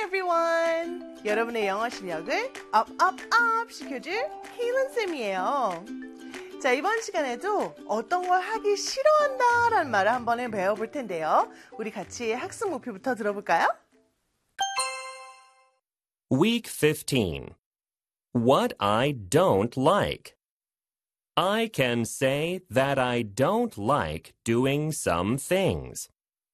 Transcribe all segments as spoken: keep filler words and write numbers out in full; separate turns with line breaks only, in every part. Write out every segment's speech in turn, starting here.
everyone! 여러분의 영어 실력을 up, up, up 시켜줄 케일런쌤이에요. 자, 이번 시간에도 어떤 걸 하기 싫어한다 라는 말을 한번 배워볼 텐데요. 우리 같이 학습 목표부터 들어볼까요?
Week fifteen. What I don't like. I can say that I don't like doing some things.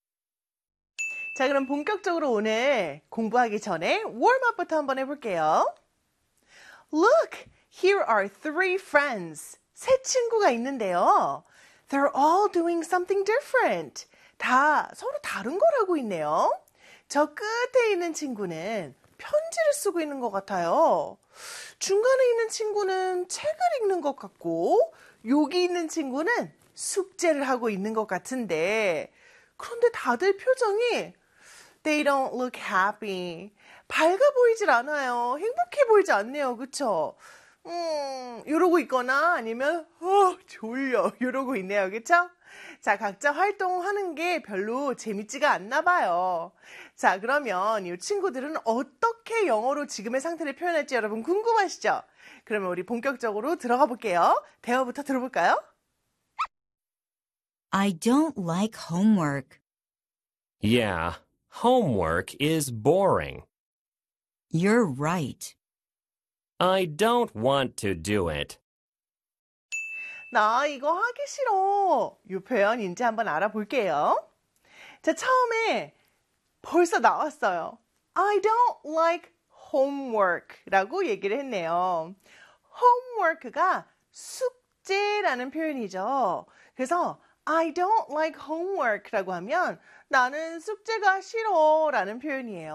자, 그럼 본격적으로 오늘 공부하기 전에 웜업부터 한번 해볼게요. Look, here are three friends. 세 친구가 있는데요. They're all doing something different. 다 서로 다른 걸 하고 있네요. 저 끝에 있는 친구는 편지를 쓰고 있는 것 같아요. 중간에 있는 친구는 책을 읽는 것 같고 여기 있는 친구는 숙제를 하고 있는 것 같은데 그런데 다들 표정이 They don't look happy. 밝아 보이질 않아요. 행복해 보이지 않네요. 그쵸? 음, 이러고 있거나 아니면 어, 졸려. 이러고 있네요. 그쵸? 자, 각자 활동하는 게 별로 재밌지가 않나 봐요. 자, 그러면 이 친구들은 어떻게 영어로 지금의 상태를 표현할지 여러분 궁금하시죠? 그러면 우리 본격적으로 들어가 볼게요. 대화부터 들어볼까요?
I don't like homework.
Yeah, homework is boring.
You're right.
I don't want to do it.
나 이거 하기 싫어. 이 표현인지 한번 알아볼게요. 자, 처음에 벌써 나왔어요. I don't like homework 라고 얘기를 했네요. homework가 숙제라는 표현이죠. 그래서 I don't like homework 라고 하면 나는 숙제가 싫어 라는 표현이에요.